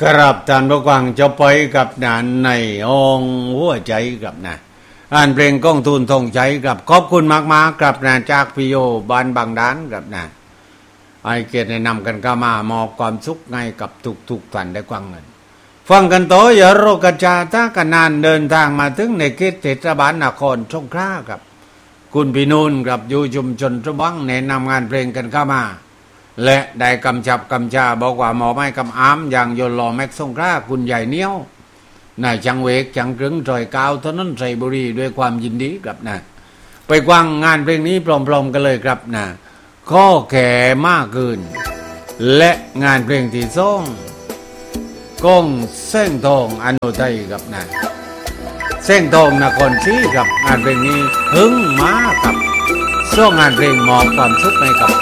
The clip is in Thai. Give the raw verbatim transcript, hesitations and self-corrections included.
ครับท่านผู้ฟังจะไปกับนานในองหัวใจกับนะอ่านเพลงก้องทูลทงใจกับขอบคุณมากๆกับนะจากพิโยบ้านบางด้านกับนะไอเกียรติแนะนำกันก็มามอบความสุขไงกับทุกๆท่านได้ฟังกันฟังกันต่ออย่าโรกจาตากันนานเดินทางมาถึงในเขตเทศบาลนครสงขลาครับคุณพี่นูนกับอยู่ชุมชนสมบังแนะนำงานเพลงกันเข้ามาและได้กำชับกำชาบอกว่าหมอไม้กำอ้ำอย่างโยนหล่อแม็กสงขลาคุณใหญ่เนี้ยวนายจังเวกจังกรึงจอยกาวถนนไทรบุรีด้วยความยินดีครับนะไปกว้างงานเพลงนี้พร้อมๆกันเลยครับนะข้อแก่มากเกินและงานเพลงที่สองก้องเส้งทองอโนไทยครับนะเส้งทองนครศรีครับงานเพลงนี้หึงมากครับช่วงงานเพลงมอบความสุขให้กับ